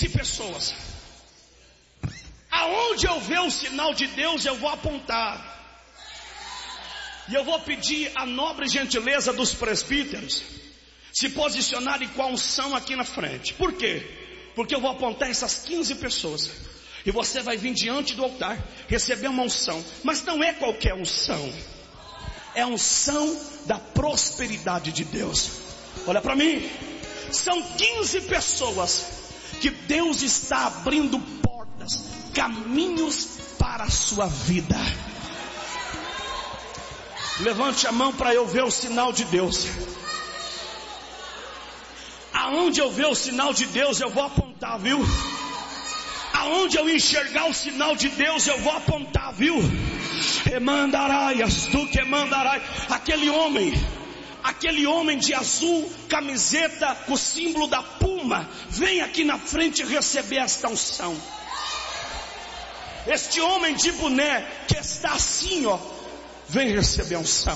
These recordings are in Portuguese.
15 pessoas. Aonde eu ver o sinal de Deus, eu vou apontar. E eu vou pedir a nobre gentileza dos presbíteros se posicionarem com a unção aqui na frente. Por quê? Porque eu vou apontar essas 15 pessoas. E você vai vir diante do altar, receber uma unção. Mas não é qualquer unção. É a unção da prosperidade de Deus. Olha para mim. São 15 pessoas que Deus está abrindo portas, caminhos para a sua vida. Levante a mão para eu ver o sinal de Deus. Aonde eu ver o sinal de Deus, eu vou apontar, viu? Aonde eu enxergar o sinal de Deus, eu vou apontar, viu? Emandaraias, tu que emandarai. Aquele homem de azul, camiseta com o símbolo da Puma, vem aqui na frente receber esta unção. Este homem de boné que está assim, ó, vem receber a unção.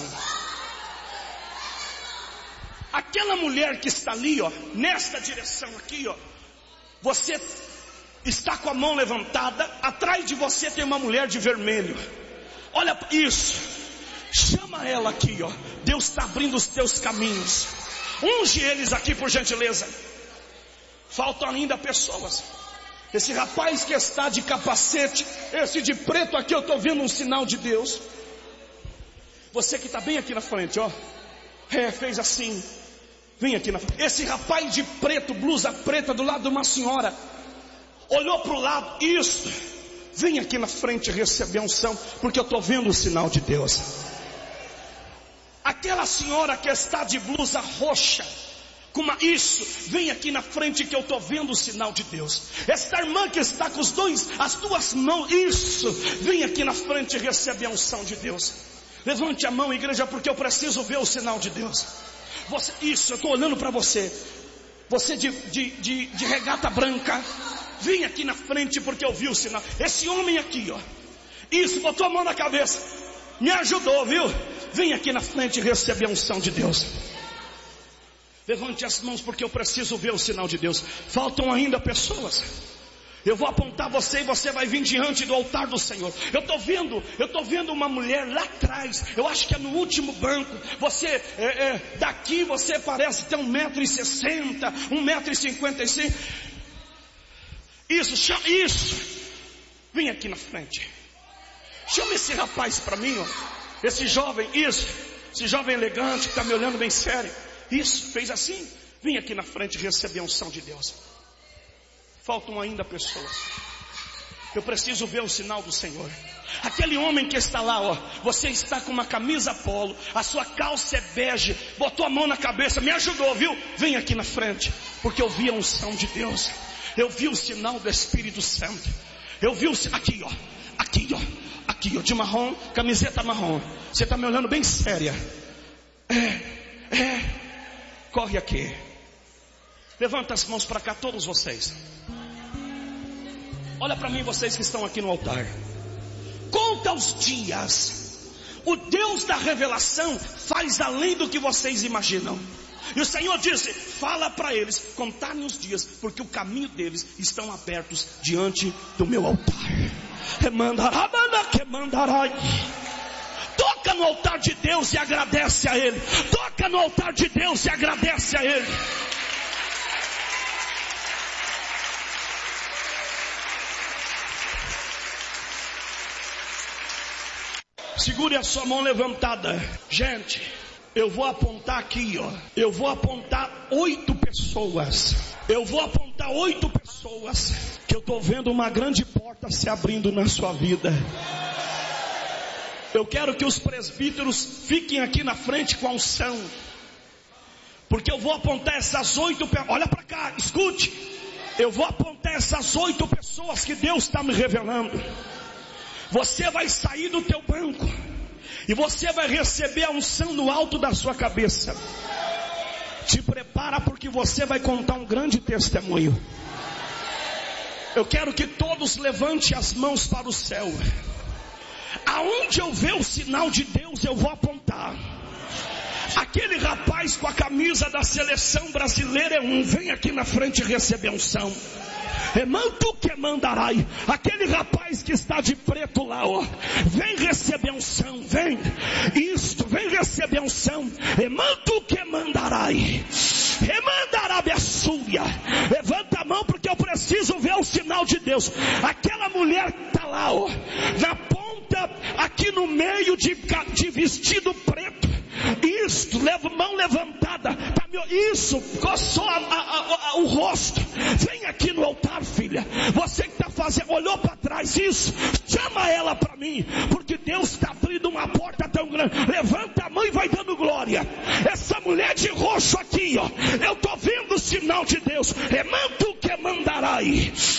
Aquela mulher que está ali, ó, nesta direção aqui, ó, você está com a mão levantada, atrás de você tem uma mulher de vermelho. Olha isso, chama ela aqui, ó. Deus está abrindo os teus caminhos. Unge eles aqui, por gentileza. Faltam ainda pessoas. Esse rapaz que está de capacete, esse de preto aqui, eu estou vendo um sinal de Deus. Você que está bem aqui na frente, ó, fez assim. Vem aqui na frente. Esse rapaz de preto, blusa preta, do lado de uma senhora, olhou para o lado. Isso. Vem aqui na frente receber a unção, porque eu estou vendo o sinal de Deus. Aquela senhora que está de blusa roxa, isso, vem aqui na frente que eu estou vendo o sinal de Deus. Esta irmã que está com as duas mãos, isso, vem aqui na frente receber a unção de Deus. Levante a mão, igreja, porque eu preciso ver o sinal de Deus. Isso, eu estou olhando para você. Você de regata branca, vem aqui na frente porque eu vi o sinal. Esse homem aqui, ó, isso, botou a mão na cabeça, me ajudou, viu? Vem aqui na frente receber a unção de Deus. Levante as mãos porque eu preciso ver o sinal de Deus. Faltam ainda pessoas. Eu vou apontar você e você vai vir diante do altar do Senhor. Eu estou vendo uma mulher lá atrás. Eu acho que é no último banco. Você, daqui você parece ter 1,60 m, 1,55 m. Isso. Vem aqui na frente. Chama esse rapaz para mim, ó. Esse jovem, esse jovem elegante que está me olhando bem sério. Isso, fez assim. Vem aqui na frente receber a unção de Deus. Faltam ainda pessoas. Eu preciso ver o sinal do Senhor. Aquele homem que está lá, ó, você está com uma camisa polo, a sua calça é bege, botou a mão na cabeça, me ajudou, viu? Vem aqui na frente, porque eu vi a unção de Deus. Eu vi o sinal do Espírito Santo. Eu vi aqui, ó, de marrom, camiseta marrom. Você está me olhando bem séria. Corre aqui. Levanta as mãos para cá, todos vocês. Olha para mim, vocês que estão aqui no altar. Conta os dias. O Deus da revelação faz além do que vocês imaginam. E o Senhor disse, fala para eles contarem os dias, porque o caminho deles estão abertos diante do meu altar. Toca no altar de Deus e agradece a Ele. Toca no altar de Deus e agradece a Ele. Segure a sua mão levantada. Gente, eu vou apontar aqui, ó. Eu vou apontar 8 pessoas. Eu vou apontar 8 pessoas que eu estou vendo uma grande porta se abrindo na sua vida. Eu quero que os presbíteros fiquem aqui na frente com a unção. Porque eu vou apontar essas 8 pessoas. Olha para cá, escute. Eu vou apontar essas 8 pessoas que Deus está me revelando. Você vai sair do teu banco e você vai receber a unção no alto da sua cabeça. Te prepara porque você vai contar um grande testemunho. Eu quero que todos levantem as mãos para o céu. Aonde eu ver o sinal de Deus eu vou apontar. Aquele rapaz com a camisa da seleção brasileira é um. Vem aqui na frente receber unção. Tu que mandarai. Aquele rapaz que está de preto lá, ó, vem receber unção, vem. Isto, vem receber unção. Tu que mandarai. Levanta a mão porque eu preciso ver o sinal de Deus. Aquela mulher está lá, ó, na ponta, aqui no meio de vestido preto. Isto, mão levantada, tá, isso, coçou o rosto. Vem aqui no altar, filha. Você que está fazendo, olhou para trás, isso, chama ela para mim, porque Deus está abrindo uma porta tão grande. Levanta a mão e vai dando glória. Essa mulher de roxo aqui, ó, eu estou vendo o sinal de Deus. Tu que mandarai.